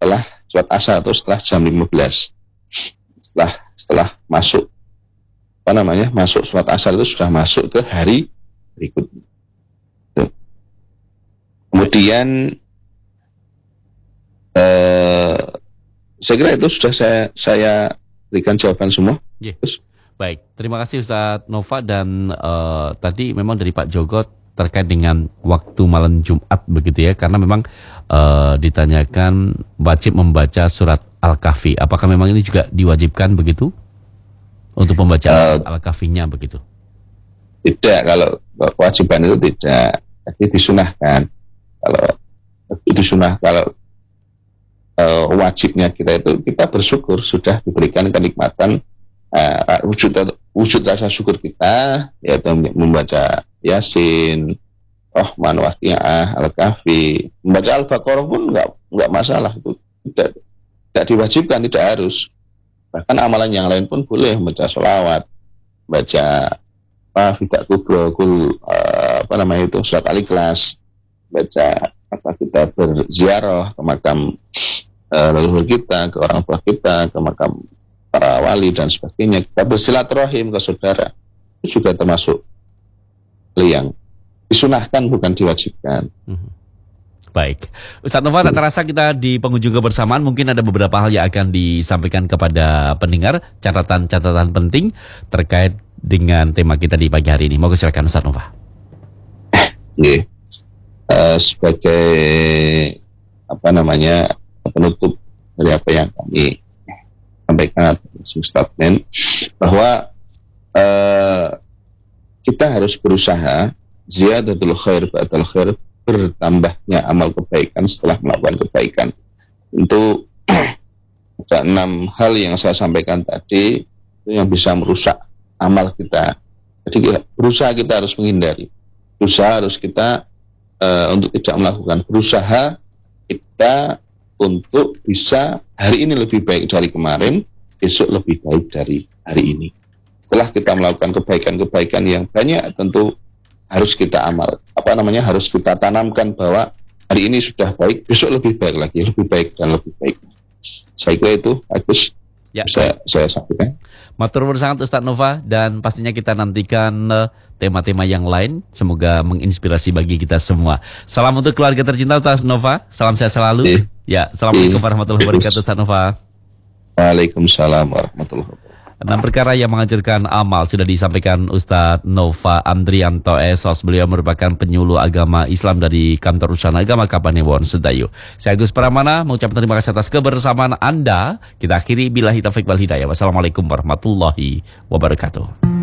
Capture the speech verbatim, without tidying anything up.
setelah sholat asar atau setelah jam lima belas. Setelah setelah masuk apa namanya? Masuk sholat asar itu sudah masuk ke hari berikutnya. Tuh. Kemudian eh, saya kira itu sudah saya saya berikan jawaban semua. Yeah. Baik, terima kasih Ustadz Nova. Dan uh, tadi memang dari Pak Jogot terkait dengan waktu malam Jumat begitu ya, karena memang uh, ditanyakan wajib membaca surat Al-Kahfi. Apakah memang ini juga diwajibkan begitu untuk pembacaan uh, Al-Kahfinya begitu? Tidak, kalau kewajiban itu tidak, tapi disunahkan. Kalau disunah, kalau uh, wajibnya kita itu kita bersyukur sudah diberikan kenikmatan. Uh, wujud wujud rasa syukur kita yaitu membaca Yasin, Rahman, Waqiah, Al-Kahfi, membaca Al-Baqarah pun enggak enggak masalah, itu tidak tidak diwajibkan, tidak harus. Bahkan amalan yang lain pun boleh, membaca sholawat, baca apa Fidak Kubro, kul uh, apa namanya itu surat Al-Ikhlas, baca apa kita berziarah ke makam uh, leluhur kita, ke orang tua kita, ke makam para wali dan sebagainya, kita bersilaturahim ke saudara, itu juga termasuk yang disunahkan, bukan diwajibkan. Hmm. Baik, Ustadz Nova, tak terasa kita di penghujung kebersamaan. Mungkin ada beberapa hal yang akan disampaikan kepada pendengar, catatan-catatan penting terkait dengan tema kita di pagi hari ini. Mau silakan Ustadz Nova. Yeah. Uh, sebagai apa namanya penutup dari apa yang kami sampaikan statement bahwa uh, kita harus berusaha ziyadatul khair ba'dal khair, bertambahnya amal kebaikan setelah melakukan kebaikan. Untuk ada enam hal yang saya sampaikan tadi itu yang bisa merusak amal kita. Jadi berusaha kita harus menghindari, berusaha harus kita uh, untuk tidak melakukan, berusaha kita untuk bisa hari ini lebih baik dari kemarin, besok lebih baik dari hari ini. Setelah kita melakukan kebaikan-kebaikan yang banyak, tentu harus kita amal, apa namanya, harus kita tanamkan bahwa hari ini sudah baik, besok lebih baik lagi, lebih baik dan lebih baik. Saya kira itu, Agus, ya, saya, saya sampaikan. Matur nuwun sangat Ustadz Nova, dan pastinya kita nantikan uh, tema-tema yang lain, semoga menginspirasi bagi kita semua. Salam untuk keluarga tercinta Ustadz Nova, salam sehat selalu. Ya, ya, assalamualaikum warahmatullahi wabarakatuh Ustadz Nova. Waalaikumsalam warahmatullahi wabarakatuh. Enam perkara yang mengajarkan amal sudah disampaikan Ustadz Nova Andrianto S O S. Beliau merupakan penyuluh agama Islam dari Kantor Usaha Agama Kapanewon Sedayu. Saya Agus Pramana mengucapkan terima kasih atas kebersamaan Anda. Kita akhiri billahi taufiq wal hidayah. Wassalamualaikum warahmatullahi wabarakatuh.